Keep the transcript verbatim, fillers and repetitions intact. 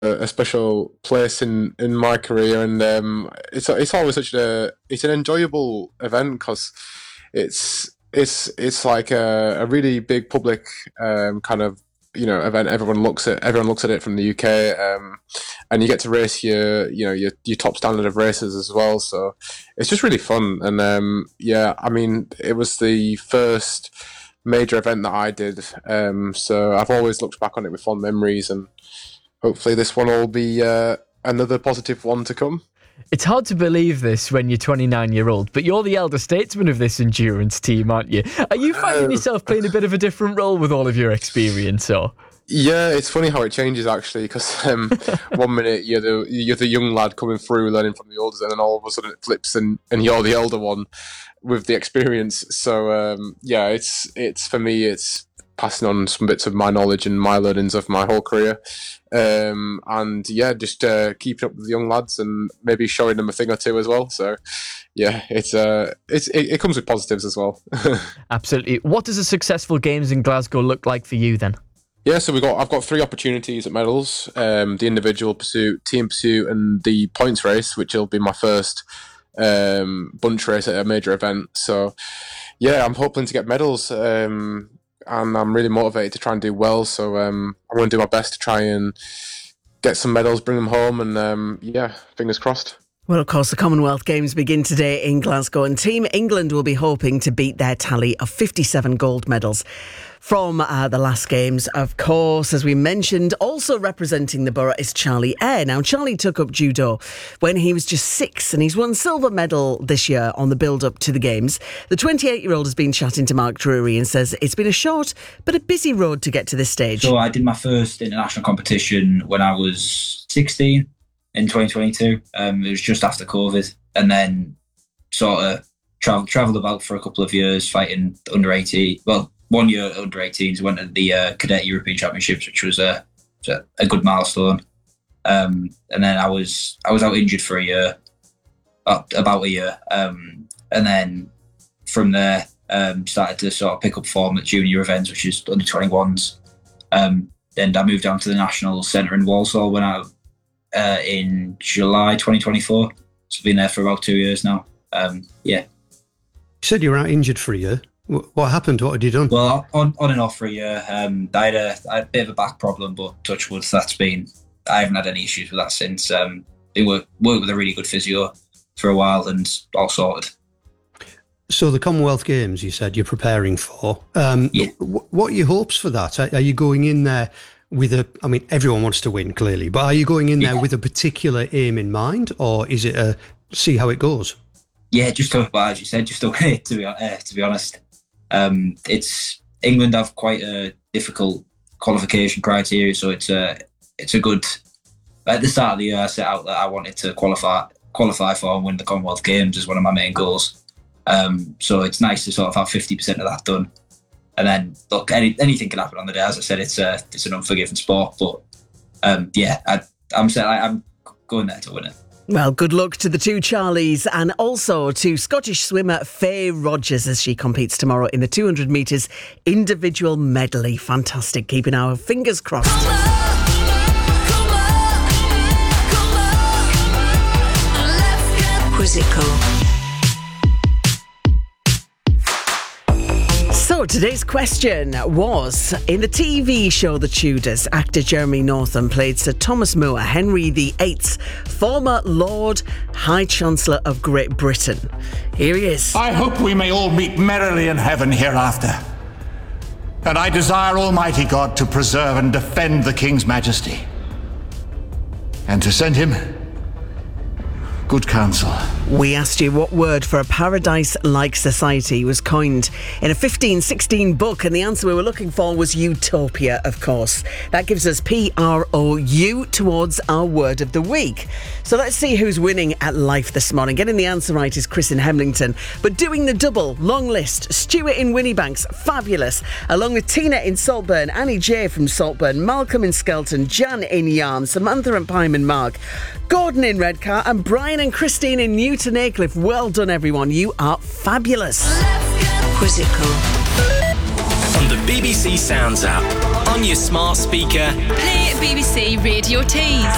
a special place in, in my career, and um, it's it's always such a it's an enjoyable event because it's it's it's like a, a really big public um, kind of you know event. Everyone looks at everyone looks at it from the U K, um, and you get to race your you know your your top standard of races as well. So it's just really fun, and um, yeah, I mean it was the first major event that I did, um, so I've always looked back on it with fond memories, and hopefully this one will be uh, another positive one to come. It's hard to believe this when you're twenty-nine year old, but you're the elder statesman of this endurance team, aren't you? Are you finding uh, yourself playing a bit of a different role with all of your experience, or? Yeah, it's funny how it changes actually, because um, one minute you're the you're the young lad coming through learning from the elders, and then all of a sudden it flips and, and you're the elder one with the experience. So um, yeah, it's it's for me it's passing on some bits of my knowledge and my learnings of my whole career, um, and yeah, just uh, keeping up with the young lads and maybe showing them a thing or two as well. So yeah, it's uh, it's it, it comes with positives as well. Absolutely. What does a successful Games in Glasgow look like for you then? Yeah, so we got I've got three opportunities at medals: um, the individual pursuit, team pursuit, and the points race, which will be my first um, bunch race at a major event. So yeah, I'm hoping to get medals. Um, and I'm really motivated to try and do well, so um, I'm going to do my best to try and get some medals, bring them home, and um, yeah, fingers crossed. Well, of course, the Commonwealth Games begin today in Glasgow, and Team England will be hoping to beat their tally of fifty-seven gold medals from uh, the last Games. Of course, as we mentioned, also representing the borough is Charlie Eyre. Now, Charlie took up judo when he was just six, and he's won silver medal this year on the build-up to the Games. The twenty-eight-year-old has been chatting to Mark Drury and says it's been a short but a busy road to get to this stage. So I did my first international competition when I was sixteen. In twenty twenty-two, um, it was just after COVID, and then sort of travel, travelled about for a couple of years fighting under eighteen. Well, one year under eighteens, went to the uh, Cadet European Championships, which was a a good milestone. Um, and then I was I was out injured for a year, uh, about a year, um, and then from there um, started to sort of pick up form at junior events, which is under twenty-ones. Um, then I moved down to the National Centre in Walsall when I. Uh, in July twenty twenty-four. So I've been there for about two years now. Um, yeah. You said you were out injured for a year. What happened? What had you done? Well, on, on and off for a year. Um, I, had a, I had a bit of a back problem, but touch wood, that's been, I haven't had any issues with that since. Um, I worked, worked with a really good physio for a while and all sorted. So the Commonwealth Games, you said you're preparing for. Um, yeah. What are your hopes for that? Are, are you going in there with a, I mean, everyone wants to win, clearly, but are you going in there yeah. with a particular aim in mind, or is it a see how it goes? Yeah, just to, well, as you said, just to win it, to be, uh, to be honest. Um, it's England have quite a difficult qualification criteria, so it's a, it's a good, at the start of the year, I set out that I wanted to qualify qualify for and win the Commonwealth Games as one of my main goals. Um, so it's nice to sort of have fifty percent of that done. And then, look, any, anything can happen on the day. As I said, it's a, it's an unforgiving sport. But um, yeah, I, I'm I'm going there to win it. Well, good luck to the two Charlies, and also to Scottish swimmer Faye Rogers as she competes tomorrow in the two hundred metres individual medley. Fantastic. Keeping our fingers crossed. Come on, come on, come on, let's get quizzical. So today's question was, in the T V show The Tudors, actor Jeremy Northam played Sir Thomas More, Henry the eighth's former Lord High Chancellor of Great Britain. Here he is. I hope we may all meet merrily in heaven hereafter. And I desire Almighty God to preserve and defend the King's Majesty, and to send him good counsel. We asked you what word for a paradise-like society was coined in a fifteen sixteen book, and the answer we were looking for was utopia, of course. That gives us P R O U towards our word of the week. So let's see who's winning at life this morning. Getting the answer right is Chris in Hemlington, but doing the double, long list, Stuart in Winniebanks, fabulous, along with Tina in Saltburn, Annie J from Saltburn, Malcolm in Skelton, Jan in Yarm, Samantha and Pyman Mark, Gordon in Redcar, and Brian and Christine in Newton Aycliffe. Well done, everyone. You are fabulous. Let's get quizzical. On the B B C Sounds app, on your smart speaker, play B B C Radio Tees.